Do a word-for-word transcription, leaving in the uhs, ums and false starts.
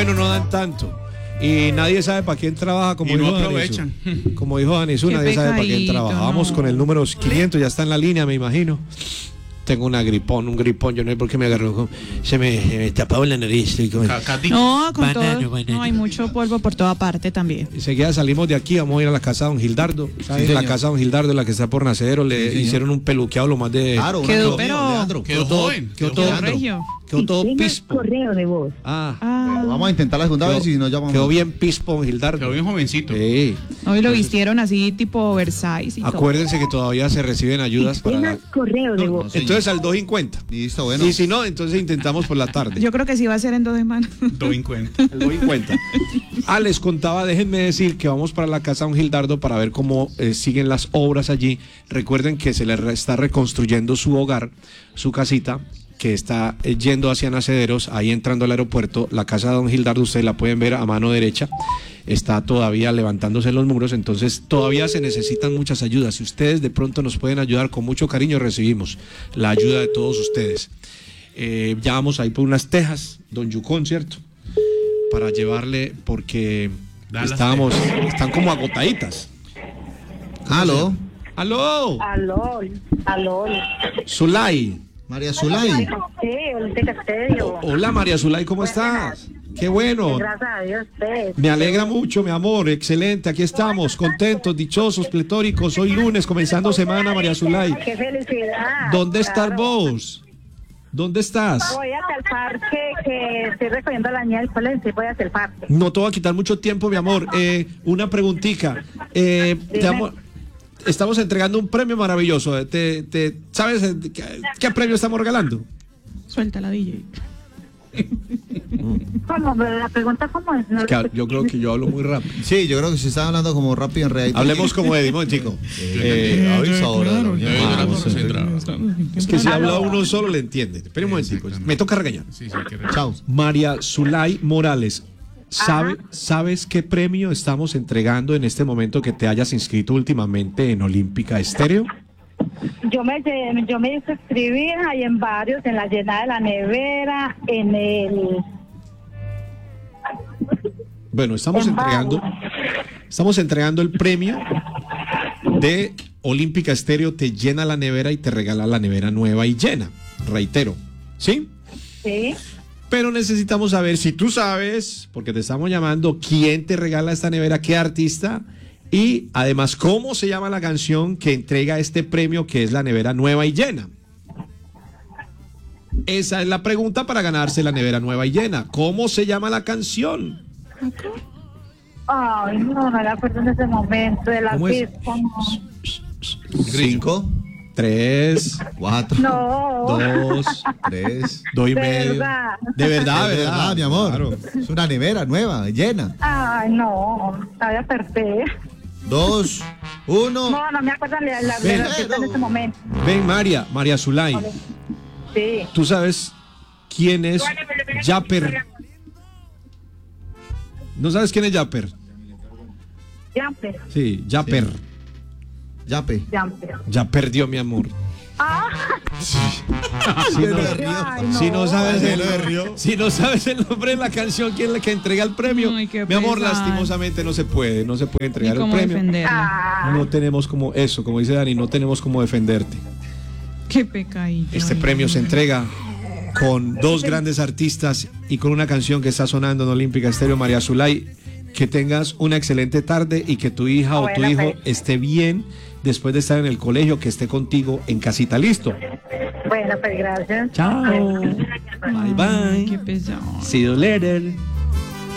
bueno, no dan tanto. Y nadie sabe para quién trabaja, como y dijo no aprovechan. Danisu. Como dijo Danisu, Qué nadie sabe para quién pecadito, trabaja. no. Vamos con el número quinientos, ya está en la línea, me imagino. Tengo una gripón, un gripón, yo no sé por qué me agarró. Se me, se me tapaba la nariz. Estoy como... No, con Banano, todo. banano. No, hay mucho polvo por toda parte también. Enseguida salimos de aquí, vamos a ir a la casa de don Gildardo. ¿Sabes? Sí, la señor. casa de don Gildardo, la que está por Nacedero, le Sí, señor. hicieron un peluqueado lo más de... Claro, una Quedó, amigo mío, pero- Leandro. Quedó todo- joven. quedó Quedó todo joven. Regio. Quedó todo Tenga pispo. correo de voz. Ah, Ah, Vamos a intentar la segunda Quedó- vez y si no llamamos. quedó bien pispo don Gildardo. Quedó bien jovencito. Sí. hoy lo vistieron así tipo Versailles y todo. Acuérdense que todavía se reciben ayudas para Tenga la... correo de voz. Entonces al dos cincuenta. Listo, bueno. Y si no, entonces intentamos por la tarde. Yo creo que sí va a ser en dos semanas. Todo en cuenta. El dos cincuenta. Ah, les contaba, déjenme decir que vamos para la casa de don Gildardo para ver cómo eh, siguen las obras allí. Recuerden que se le re- está reconstruyendo su hogar, su casita, que está eh, yendo hacia Nacederos, ahí entrando al aeropuerto. La casa de don Gildardo, ustedes la pueden ver a mano derecha, está todavía levantándose los muros, entonces todavía se necesitan muchas ayudas. Si ustedes de pronto nos pueden ayudar, con mucho cariño recibimos la ayuda de todos ustedes. Eh, ya vamos ahí por unas tejas, don Yucón, ¿cierto? Para llevarle, porque Da las estábamos, están como agotaditas. Aló, ¡Aló! Aló, aló. Zulay. María Zulay. Sí, el de Castello. Hola María Zulay, ¿cómo estás? Qué bueno. Gracias a Dios, usted. Me alegra mucho, mi amor, excelente, aquí estamos, contentos, dichosos, pletóricos, hoy lunes, comenzando semana, María Zulay. Qué felicidad. ¿Dónde estás Claro. vos? ¿Dónde estás? Voy hasta el parque, que estoy recogiendo a la niña del colegio, sí, voy hasta el parque. No te voy a quitar mucho tiempo, mi amor. Eh, una preguntica. Eh, te Dime. amo- estamos entregando un premio maravilloso. Te, te- ¿Sabes eh, qué, qué premio estamos regalando? Suelta la D J. ¿Cómo? La pregunta, ¿cómo es? No Es que lo yo creo que yo hablo muy rápido. Sí, yo creo que se está hablando como rápido en realidad. Hablemos como Eddie, momentico. Eh, avisa ahora, claro, doña. Eh, Vamos, se eh. entra. Es que si habla uno solo le entiende. Espera un Sí, momentico. sí, claro. Me toca regañar. Sí, sí, que re- Chao. María Zulay Morales, ¿sabe, ¿sabes qué premio estamos entregando en este momento que te hayas inscrito últimamente en Olímpica Estéreo? Yo me, yo me inscribí ahí en varios, en la llenada de la nevera, en el... Bueno, estamos entregando, estamos entregando el premio de Olímpica Estéreo, te llena la nevera y te regala la nevera nueva y llena, reitero, ¿sí? Sí. Pero necesitamos saber si tú sabes, porque te estamos llamando, quién te regala esta nevera, qué artista y además cómo se llama la canción que entrega este premio que es la nevera nueva y llena. Esa es la pregunta para ganarse la nevera nueva y llena. ¿Cómo se llama la canción? Ay, no, no me acuerdo en ese momento de la ¿Cómo es? pista, no. Cinco, Tres, cuatro, No. dos, tres. dos y De medio. verdad. De verdad, De verdad, verdad, mi amor. Claro. Es una nevera nueva, llena. Ay, no, la voy a perder. Dos, uno. No, no me acuerdo de la, la, de Ven. la pista en ese momento. Ven, María, María Zulay. Sí. ¿Tú sabes quién es Yapper? ¿No sabes quién es Yapper? Jumper, Sí, Yapper. Yape. jumper. Ya perdió, mi amor. Ah, Si no, ay, no. si no sabes Se el, lo rió. si no sabes el nombre de la canción, quién es la que entrega el premio. Ay, qué Mi amor, pesar. lastimosamente no se puede, no se puede Ni entregar el cómo premio. defenderla. Ah, No tenemos como eso, como dice Dani, no tenemos como defenderte. Qué pecadito. Este ay, premio no. se entrega con dos grandes artistas y con una canción que está sonando en Olímpica Estéreo, María Zulay. Que tengas una excelente tarde y que tu hija o tu Buena, hijo pues. esté bien después de estar en el colegio, que esté contigo en casita. Listo. bueno, pues gracias. Chao. Bye Ay, bye. qué pesado. See you later.